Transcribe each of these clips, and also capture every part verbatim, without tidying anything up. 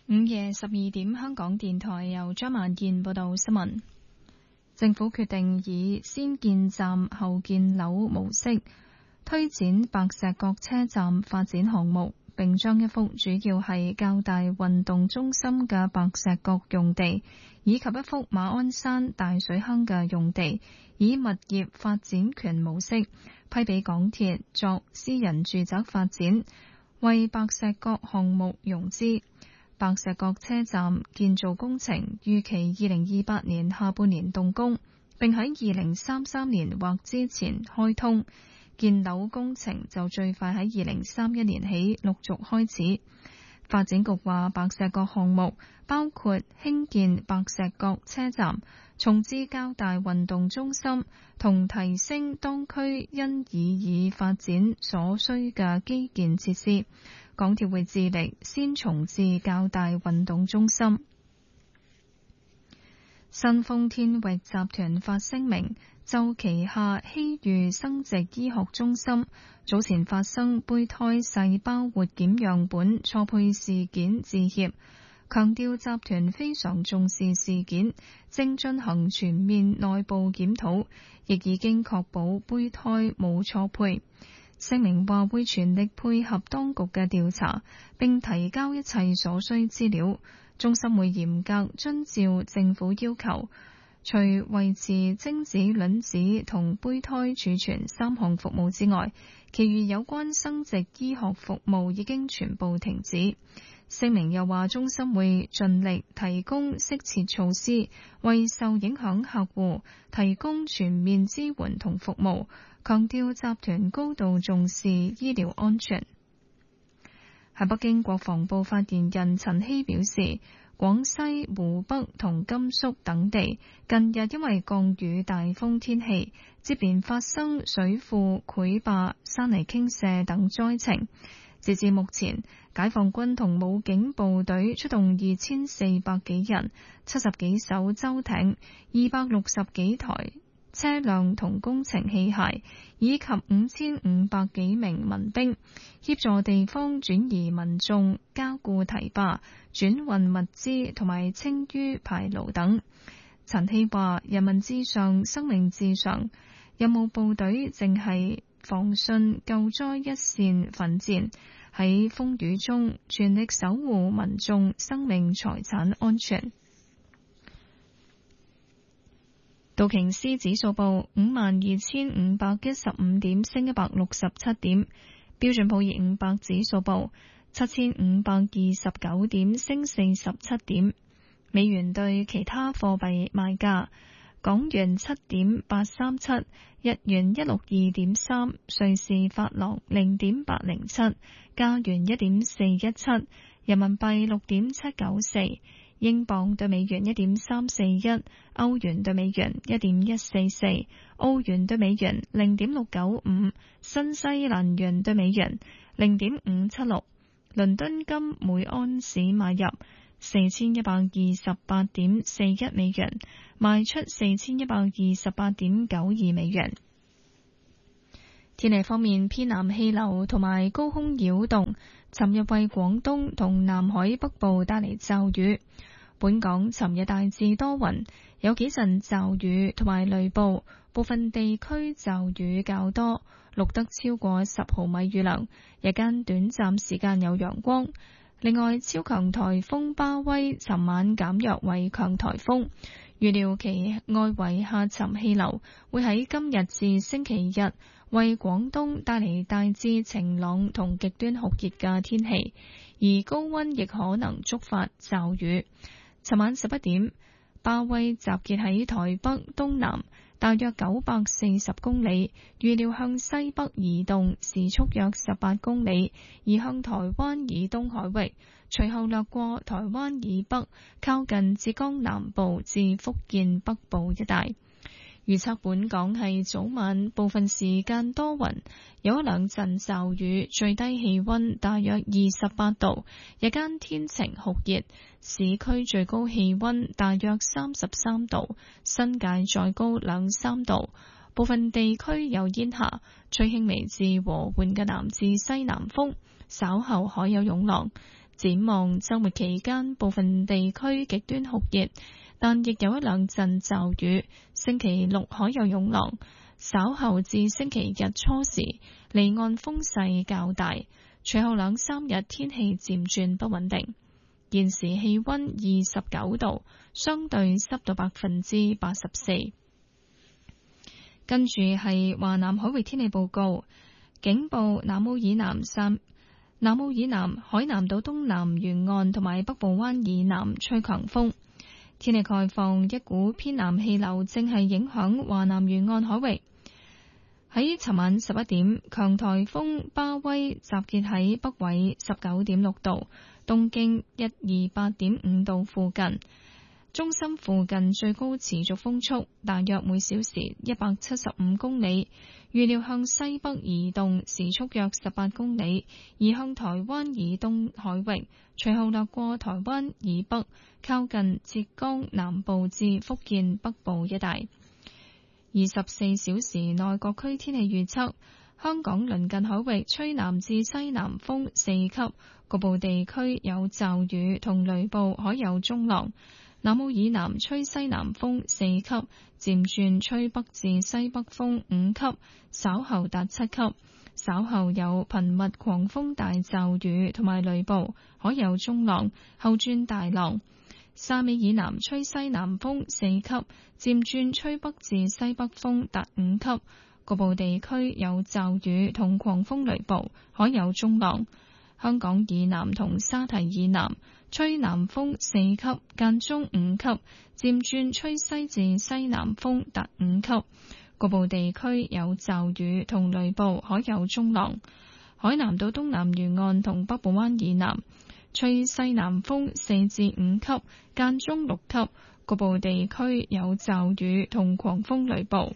午夜十二點，香港電台由張萬健報道新聞。政府決定以先建站後建樓模式推展白石角車站發展項目，並將一幅主要係較大運動中心嘅白石角用地，以及一幅馬鞍山大水坑嘅用地，以物業發展權模式批俾港鐵作私人住宅發展，為白石角項目融資。白石角車站建造工程預期二零二八年下半年動工，並喺二零三三年或之前開通。建樓工程就最快喺二零三一年起陸續開始。發展局話，白石角項目包括興建白石角車站、重置較大運動中心同提升當區因以爾發展所需嘅基建設施。港鐵會致力先重置較大運動中心。新豐天域集團發聲明，就旗下希裕生殖醫學中心早前發生胚胎細胞活檢樣本錯配事件致歉，強調集團非常重視事件，正進行全面內部檢討，亦已經確保胚胎冇錯配。聲明話會全力配合當局嘅調查，並提交一切所需資料。中心會嚴格遵照政府要求，除維持精子、卵子同胚胎儲存三項服務之外，其餘有關生殖醫學服務已經全部停止。聲明又話，中心會盡力提供適切措施，為受影響客戶提供全面支援同服務，強調集團高度重視醫療安全。喺北京，國防部發言人陳希表示，廣西、湖北同甘肅等地近日因為降雨大風天氣，接連發生水庫潰壩、山泥傾瀉等災情。截至目前，解放軍同武警部隊出動二千四百幾人、七十幾艘舟艇、二百六十幾台車輛同工程器械，以及五千五百幾名民兵，協助地方轉移民眾、加固堤壩、轉運物資同埋清淤排澇等。陳希話：人民至上，生命至上，任務部隊正係防汛救災一線奮戰，喺風雨中全力守護民眾生命財產安全。道瓊斯指數報五萬二千五百一十五點，升一百六十七點。標準普爾五百指數報七千五百二十九點，升四十七點。美元對其他貨幣賣價：港元七點八三七，日元一六二點三，瑞士法郎零點八零七，加元一點四一七，人民幣六點七九四。英鎊對美元一點三四一，歐元對美元一點一四四，澳元對美元零點六九五，新西蘭元對美元零點五七六。倫敦金每安士買入四千一百二十八點四一美元，賣出四千一百二十八點九二美元。天氣方面，偏南氣流同埋高空擾動，尋日為廣東同南海北部帶嚟驟雨。本港尋日大致多雲，有幾陣驟雨同埋雷暴，部分地區驟雨較多，錄得超過十毫米雨量。日間短暫時間有陽光。另外，超強颱風巴威尋晚減弱為強颱風，預料其外圍下沉氣流會喺今日至星期日為廣東帶嚟大致晴朗同極端酷熱嘅天氣，而高溫亦可能觸發驟雨。尋晚十一點，巴威集結喺台北東南大約九百四十公里，預料向西北移動，時速約十八公里，移向台灣以東海域，隨後掠過台灣以北，靠近浙江南部至福建北部一帶。預測本港係早晚部分時間多雲，有一兩陣驟雨，最低氣溫大約二十八度，日間天晴酷熱，市區最高氣溫大約三十三度，新界再高兩三度，部分地區有煙霞，吹輕微至和緩嘅南至西南風，稍後海有湧浪。 展望週末期間，部分地區極端酷熱，但亦有一兩陣驟雨。星期六海有湧浪，稍後至星期日初時，離岸風勢較大。隨後兩三日天氣漸轉不穩定。現時氣溫二十九度，相對濕度百分之八十四。跟住係華南海域天氣報告，警報南澳以南三。南澳以南、海南島東南沿岸同埋北部灣以南吹強風。天氣概況，一股偏南氣流正係影響華南沿岸海域。喺尋晚十一點，強颱風巴威集結喺北緯十九點六度、東經一二八點五度附近。中心附近最高持續風速大約每小時一百七十五公里，預料向西北移動，時速約十八公里，移向台灣以東海域，隨後掠過台灣以北，靠近浙江南部至福建北部一帶。二十四小時內各區天氣預測：香港鄰近海域吹南至西南風四級，局部地區有驟雨同雷暴，海有中浪。南澳以南吹西南風四級，漸轉吹北至西北風五級，稍後達七級。稍後有頻密狂風大驟雨同埋雷暴，海有中浪，後轉大浪。汕尾以南吹西南風四級，漸轉吹北至西北風達五級，局部地區有驟雨同狂風雷暴，海有中浪。香港以南同沙堤以南吹南風四級，間中五級，漸轉吹西至西南風達五級，局部地區有驟雨同雷暴，海有中浪。海南島東南沿岸同北部灣以南吹西南風四至五級，間中六級，局部地區有驟雨同狂風雷暴，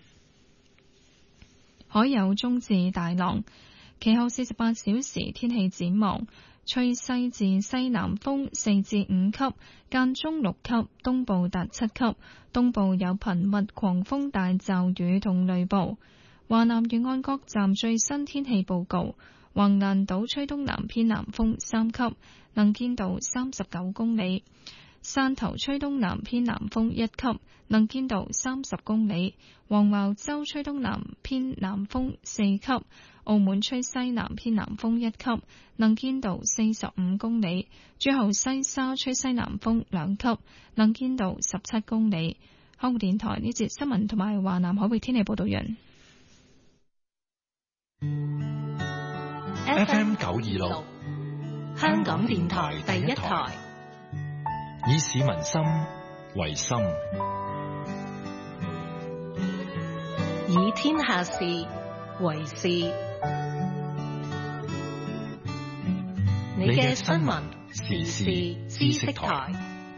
海有中至大浪。其後四十八小時天氣展望，吹西至西南風四至五級，間中六級，東部達七級，東部有頻密狂風大驟雨同雷暴。華南沿岸各站最新天氣報告：橫瀾島吹東南偏南風三級，能見度三十九公里；汕頭吹東南偏南風一級，能見度三十公里；黃茅洲吹東南偏南風四級；澳門吹西南偏南風一級，能見度四十五公里；最後西沙吹西南風兩級，能見度十七公里。香港電台呢節新聞同埋華南海域天氣報道完。 F M 九二六，香港電台第一台，以市民心為心， 以天下事為事。你嘅新聞時事知識台。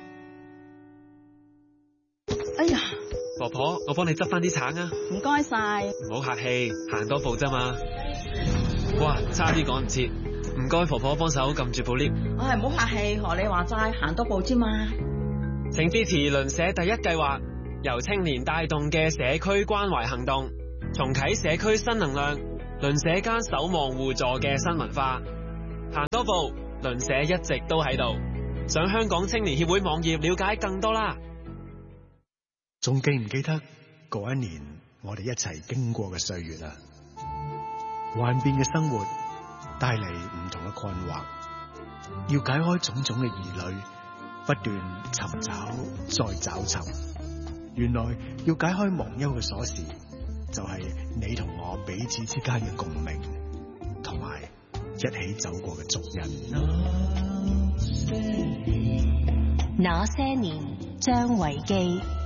哎呀， 婆婆，我幫你執翻啲橙啊！ 唔該晒， 唔好客氣，行多步啫嘛。哇，差啲趕唔切，唔該婆婆幫手撳住部 lift。 我係唔好客氣，學你話齋，行多步啫嘛。 請支持鄰舍第一計劃，由青年帶動嘅社區關懷行動，重啟社區新能量，鄰舍間守望互助嘅新文化。行多步，鄰舍一直都喺度。上香港青年協會網頁了解更多啦。 仲記唔記得嗰一年我哋一齊經過嘅歲月啊？幻變嘅生活帶嚟唔同嘅困惑，要解開種種嘅疑慮，不斷尋找再找尋。原來要解開忘憂嘅鎖匙，就係你同我彼此之間嘅共鳴，同埋一起走過嘅足印。 那些年，張維基。